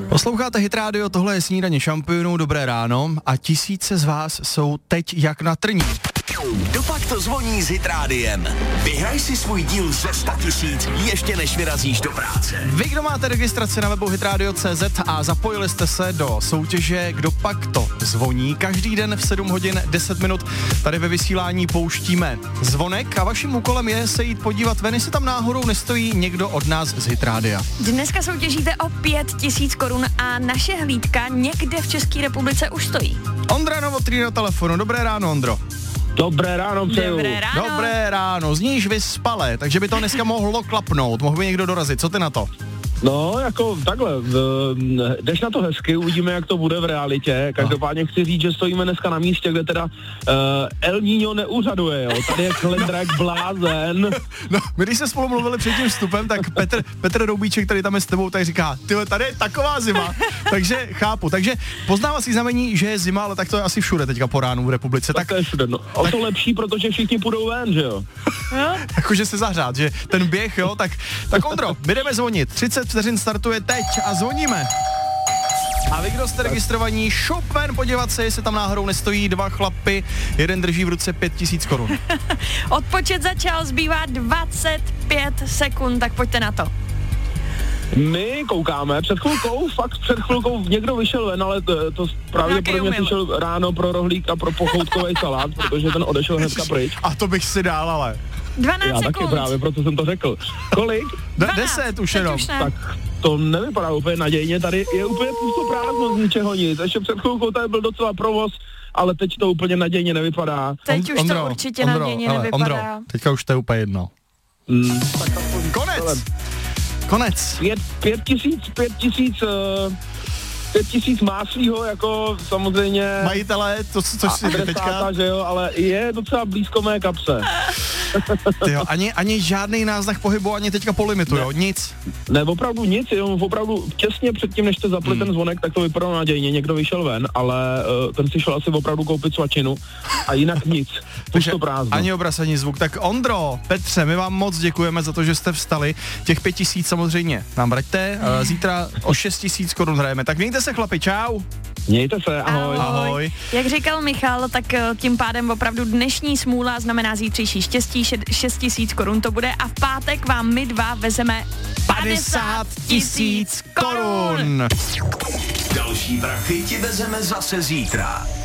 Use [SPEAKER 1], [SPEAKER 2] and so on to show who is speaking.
[SPEAKER 1] Posloucháte Hit Radio, tohle je Snídaně šampionů, dobré ráno a tisíce z vás jsou teď jak na trní.
[SPEAKER 2] Kdopak to zvoní s Hit Rádiem. Vyhraj si svůj díl ze 100 000 ještě než vyrazíš do práce.
[SPEAKER 1] Vy, kdo máte registraci na webu hitradio.cz a zapojili jste se do soutěže Kdopak to zvoní, každý den v 7 hodin 10 minut tady ve vysílání pouštíme zvonek a vaším úkolem je se jít podívat ven, jestli tam náhodou nestojí někdo od nás z Hit Rádia.
[SPEAKER 3] Dneska soutěžíte o 5 000 korun a naše hlídka někde v České republice už stojí.
[SPEAKER 1] Ondra Novotný na telefonu, dobré ráno, Ondro.
[SPEAKER 4] Dobré ráno přeju.
[SPEAKER 1] Dobré ráno, zníš vyspale, takže by to dneska mohlo klapnout, mohl by někdo dorazit, co ty na to?
[SPEAKER 4] No, jako takhle, jdeš na to hezky, uvidíme, jak to bude v realitě. Každopádně chci říct, že stojíme dneska na místě, kde teda El Niño neúřaduje, jo. Tady je kalendr jak blázen.
[SPEAKER 1] No, my když se spolu mluvili před tím vstupem, tak Petr Roubíček, který tam je s tebou, tak říká, tyhle, tady je taková zima, takže chápu. Takže poznávací znamení, že je zima, ale tak to je asi všude teďka po ránu v republice. Tak
[SPEAKER 4] to je všude, no. O to lepší, protože všichni půjdou ven, že jo.
[SPEAKER 1] Jakože se zahřát, že ten běh, jo, tak Ondro, my jdeme zvonit, 30 vteřin startuje teď a zvoníme. A vy, kdo jste registrovaní, šup ven podívat se, jestli tam náhodou nestojí dva chlapy, jeden drží v ruce 5 000 korun.
[SPEAKER 3] Odpočet začal, zbývá 25 sekund, tak pojďte na to.
[SPEAKER 4] My koukáme, před chvilkou někdo vyšel ven, ale to pravděpodobně přišel ráno pro rohlík a pro pochoutkový salát, protože ten odešel hnedka pryč.
[SPEAKER 1] A to bych si dál, ale.
[SPEAKER 3] 12
[SPEAKER 4] Já
[SPEAKER 3] sekund.
[SPEAKER 4] taky právě, proto jsem to řekl. Kolik?
[SPEAKER 1] 10 už jenom.
[SPEAKER 4] Tak to nevypadá úplně nadějně, tady je úplně pustoprázdno z ničeho nic. Ještě před chvilkou tady byl docela provoz, ale teď to úplně nadějně nevypadá.
[SPEAKER 3] Teď už to určitě nadějně nevypadá.
[SPEAKER 1] Ondro, teďka už to je úplně jedno. Konec. 5 000 máslího, jako samozřejmě... Majitelé, což si teďka...
[SPEAKER 4] že jo, ale je docela blízko mé kapse.
[SPEAKER 1] Tyjo, ani žádný náznak pohybu, ani teďka po limitu, jo, nic.
[SPEAKER 4] Ne, opravdu nic, jenom opravdu těsně předtím, než jste zapli ten zvonek, tak to vypadalo nadějně, někdo vyšel ven, ale ten si šel asi opravdu koupit svačinu a jinak nic, pusto prázdno.
[SPEAKER 1] Ani obraz, ani zvuk. Tak Ondro, Petře, my vám moc děkujeme za to, že jste vstali. Těch 5 000 samozřejmě nám vraťte, zítra o 6 000 korun hrajeme. Tak mějte se, chlapi, čau.
[SPEAKER 4] Mějte se, ahoj.
[SPEAKER 1] Ahoj.
[SPEAKER 3] Jak říkal Michal, tak tím pádem opravdu dnešní smůla znamená zítřejší štěstí, 6 000 korun to bude a v pátek vám my dva vezeme 50 000 korun.
[SPEAKER 2] Další prachy ti vezeme zase zítra.